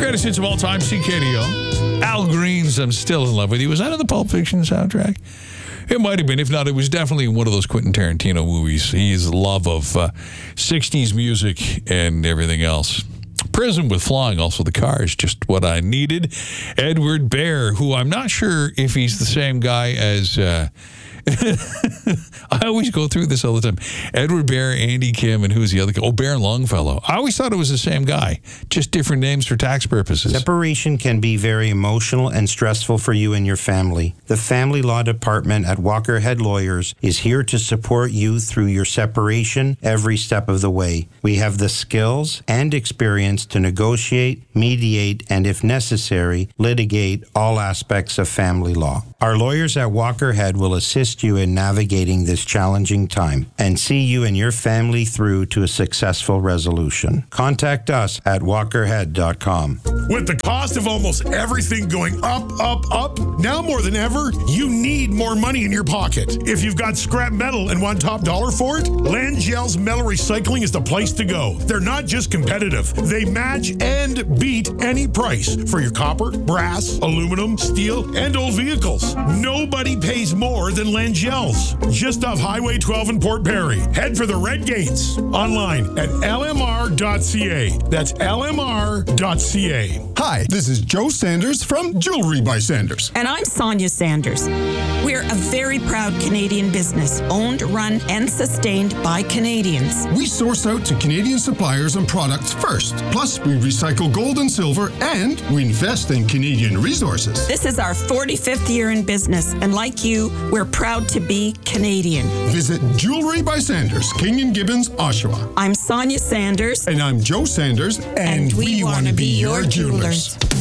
Greatest hits of all time, CKDO. Al Green's I'm Still in Love with You. Was that on the Pulp Fiction soundtrack? It might have been. If not, it was definitely one of those Quentin Tarantino movies. His love of 60s music and everything else. Prison with Flying, also the Cars, just what I needed. Edward Bear, who I'm not sure if he's the same guy as... I always go through this all the time. Edward Bear, Andy Kim, and who's the other guy? Oh, Bear Longfellow. I always thought it was the same guy, just different names for tax purposes. Separation can be very emotional and stressful for you and your family. The Family Law Department at Walker Head Lawyers is here to support you through your separation every step of the way. We have the skills and experience to negotiate, mediate, and if necessary, litigate all aspects of family law. Our lawyers at Walker Head will assist you in navigating this challenging time and see you and your family through to a successful resolution. Contact us at walkerhead.com. With the cost of almost everything going up, now more than ever, you need more money in your pocket. If you've got scrap metal and want top dollar for it, Langell's Metal Recycling is the place to go. They're not just competitive. They match and beat any price for your copper, brass, aluminum, steel, and old vehicles. Nobody pays more than Langell's. Just off Highway 12 in Port Perry. Head for the Red Gates. Online at lmr.ca. That's lmr.ca. Hi, this is Joe Sanders from Jewelry by Sanders. And I'm Sonia Sanders. We're a very proud Canadian business, owned, run, and sustained by Canadians. We source out to Canadian suppliers and products first. Plus, we recycle gold and silver, and we invest in Canadian resources. This is our 45th year in business, and like you, we're proud to be Canadian. Visit Jewelry by Sanders, King and Gibbons, Oshawa. I'm Sonia Sanders. And I'm Joe Sanders, and we want to be your jewelers.